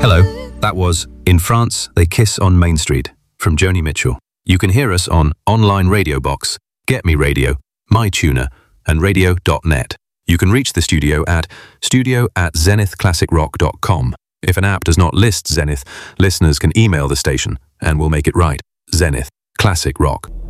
Hello, that was In France, They Kiss on Main Street from Joni Mitchell. You can hear us on online radio box, Get Me Radio, MyTuner, and radio.net. You can reach the studio at studio@zenithclassicrock.com. If an app does not list Zenith, listeners can email the station and we'll make it right. Zenith Classic Rock.